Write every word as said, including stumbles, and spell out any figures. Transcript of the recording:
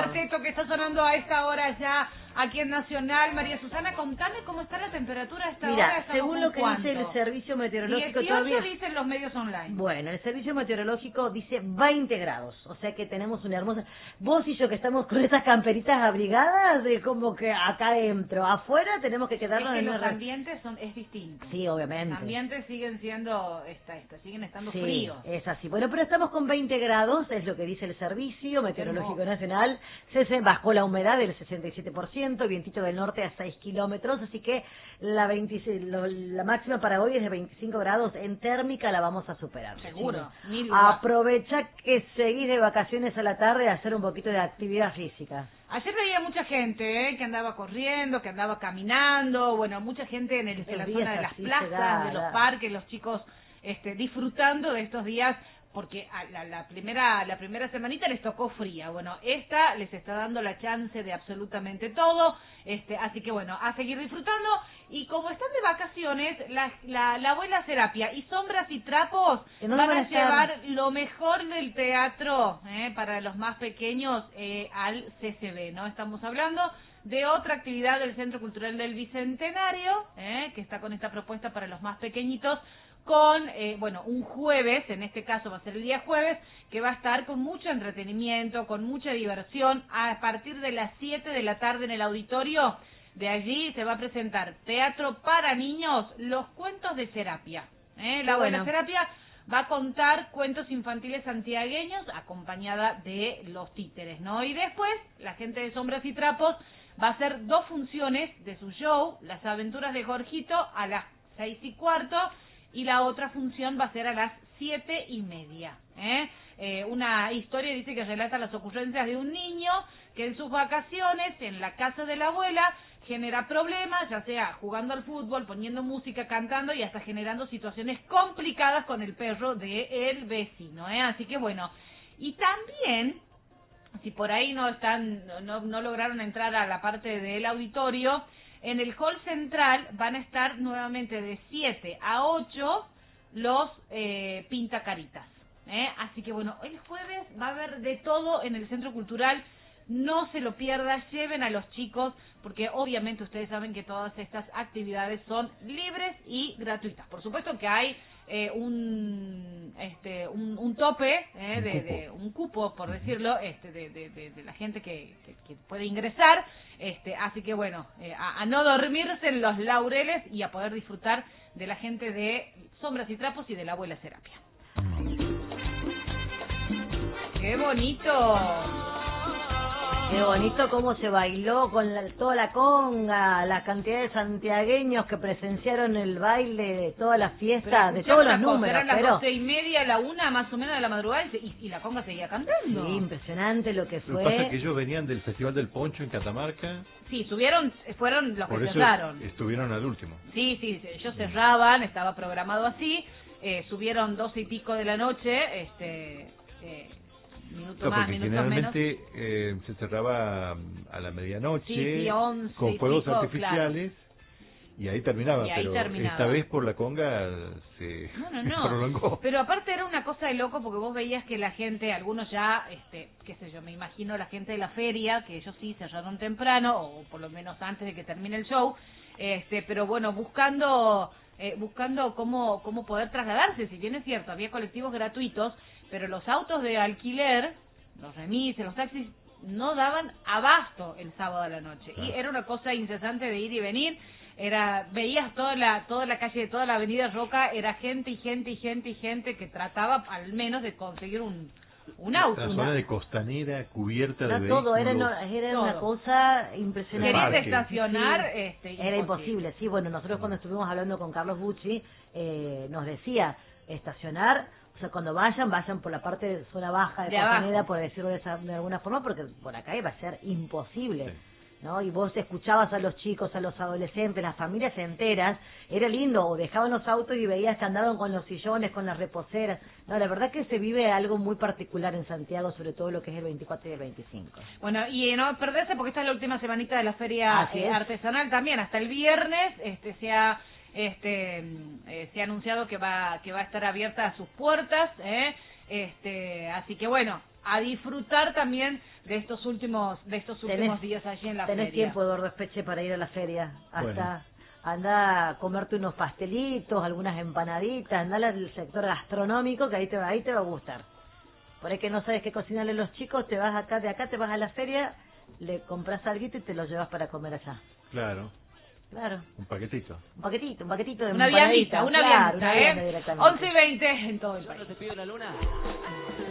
Cuarteto que está sonando a esta hora ya aquí en Nacional. María Susana, contame cómo está la temperatura a esta Mira, hora. según lo que ¿Cuánto? dice el servicio meteorológico dieciocho todavía... dicen los medios online. Bueno, el servicio meteorológico dice veinte grados, o sea que tenemos una hermosa... Vos y yo que estamos con esas camperitas abrigadas, es como que acá adentro, afuera tenemos que quedarnos es que en los una... ambientes son es distinto. Sí, obviamente. Los ambientes siguen siendo, esta, esta, siguen estando Sí, fríos. es así. Bueno, pero estamos con veinte grados, es lo que dice el Servicio Meteorológico Nacional. Se, se bajó la humedad del sesenta y siete por ciento, vientito del norte a seis kilómetros, así que la, veintiséis, lo, la máxima para hoy es de veinticinco grados. En térmica la vamos a superar. Seguro. Sí. Aprovecha que seguís de vacaciones a la tarde a hacer un poquito de actividad física. Ayer veía mucha gente ¿eh? que andaba corriendo, que andaba caminando, bueno, mucha gente en, el, en la zona de las plazas, da, de los da. parques, los chicos este, disfrutando de estos días, porque a la, la primera la primera semanita les tocó fría. Bueno, esta les está dando la chance de absolutamente todo, este, así que bueno, a seguir disfrutando. Y como están de vacaciones, la, la, la abuela Serapia y Sombras y Trapos no van a llevar lo mejor del teatro eh, para los más pequeños eh, al C C B, ¿no? Estamos hablando de otra actividad del Centro Cultural del Bicentenario, eh, que está con esta propuesta para los más pequeñitos, con, eh, bueno, un jueves, en este caso va a ser el día jueves, que va a estar con mucho entretenimiento, con mucha diversión, a partir de las siete de la tarde en el auditorio. De allí se va a presentar teatro para niños, los cuentos de Serapia. ¿eh? La abuela bueno. Serapia va a contar cuentos infantiles santiagueños, acompañada de los títeres, ¿no? Y después, la gente de Sombras y Trapos va a hacer dos funciones de su show, Las Aventuras de Jorgito, a las seis y cuarto, y la otra función va a ser a las siete y media. ¿eh? Eh, una historia, dice, que relata las ocurrencias de un niño que en sus vacaciones, en la casa de la abuela, genera problemas, ya sea jugando al fútbol, poniendo música, cantando y hasta generando situaciones complicadas con el perro del vecino. ¿eh? Así que bueno, y también, si por ahí no están, no, no lograron entrar a la parte del auditorio, en el hall central van a estar nuevamente de siete a ocho los eh, pintacaritas. ¿eh? Así que bueno, el jueves va a haber de todo en el Centro Cultural. No se lo pierda, lleven a los chicos, porque obviamente ustedes saben que todas estas actividades son libres y gratuitas. Por supuesto que hay eh, un, este, un un tope, eh, de, de un cupo, por decirlo, este, de, de, de, de la gente que, que, que puede ingresar. Este, así que bueno, eh, a, a no dormirse en los laureles y a poder disfrutar de la gente de Sombras y Trapos y de la abuela Serapia. ¡Qué bonito! Qué bonito cómo se bailó con la, toda la conga, la cantidad de santiagueños que presenciaron el baile de todas las fiestas, de todos los números. Eran las pero... doce y media, la una más o menos de la madrugada y, y la conga seguía cantando. Sí, impresionante lo que fue. Lo que pasa es que ellos venían del Festival del Poncho en Catamarca. Sí, subieron, fueron los Por que eso cerraron. Estuvieron al último. Sí, sí, ellos cerraban, estaba programado así, eh, subieron doce y pico de la noche, este... Eh, Minuto no, más, porque minuto generalmente eh, se cerraba a la medianoche, sí, sí, once, con fuegos pico, artificiales, claro. Y ahí terminaba, y ahí pero terminaba. Esta vez por la conga se no, no, no. prolongó. Pero aparte era una cosa de loco, porque vos veías que la gente, algunos ya, este, qué sé yo, me imagino la gente de la feria, que ellos sí cerraron temprano, o por lo menos antes de que termine el show, este, pero bueno, buscando... Eh, buscando cómo cómo poder trasladarse. Si bien es cierto, había colectivos gratuitos, pero los autos de alquiler, los remises, los taxis, no daban abasto el sábado a la noche. Claro. Y era una cosa incesante de ir y venir. Era veías toda la toda la calle, toda la avenida Roca, era gente y gente y gente y gente que trataba al menos de conseguir un un auto. La zona una... de costanera cubierta no, de todo, vehículos. Era, era todo. una cosa impresionante. Querías estacionar, sí, este, era imposible. Sí, bueno, nosotros cuando estuvimos hablando con Carlos Bucci, eh, nos decía, estacionar, o sea, cuando vayan, vayan por la parte de zona baja de, de Costanera, por decirlo de, esa, de alguna forma, porque por acá iba a ser imposible. Sí. ¿No? Y vos escuchabas a los chicos, a los adolescentes, las familias enteras, era lindo, o dejaban los autos y veías que andaban con los sillones, con las reposeras. No, la verdad que se vive algo muy particular en Santiago, sobre todo lo que es el veinticuatro y el veinticinco. Bueno, y no perderse porque esta es la última semanita de la feria eh, artesanal también, hasta el viernes este se ha este eh, se ha anunciado que va que va a estar abierta a sus puertas, eh, este así que bueno, a disfrutar también de estos últimos de estos últimos tenés, días allí en la tenés feria. Tenés tiempo, Eduardo Espeche, para ir a la feria. Hasta Bueno. anda a comerte unos pastelitos, algunas empanaditas, anda al sector gastronómico, que ahí te va, ahí te va a gustar. Por ahí que no sabes qué cocinarle a los chicos, te vas acá, de acá te vas a la feria, le compras algo y te lo llevas para comer allá. Claro. Claro. Un paquetito. Un paquetito, un paquetito de una viandita, una claro, viandita, una ¿eh? vianda directamente. once y veinte en todo el país. Yo no te pido la luna.